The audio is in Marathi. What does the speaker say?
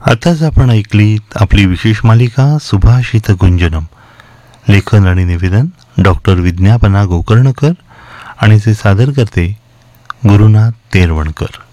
आताच आपण ऐकलीत आपली विशेष मालिका सुभाषित गुंजनम. लेखन आणि निवेदन डॉक्टर विज्ञापना गोकर्णकर आणि ते सादर करते गुरुनाथ तेरवणकर.